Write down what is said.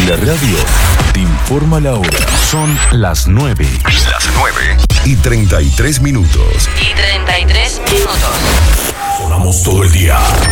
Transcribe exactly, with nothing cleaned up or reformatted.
La radio te informa la hora. Son las nueve. Las nueve y treinta y tres minutos. Y treinta y tres minutos. Sonamos todo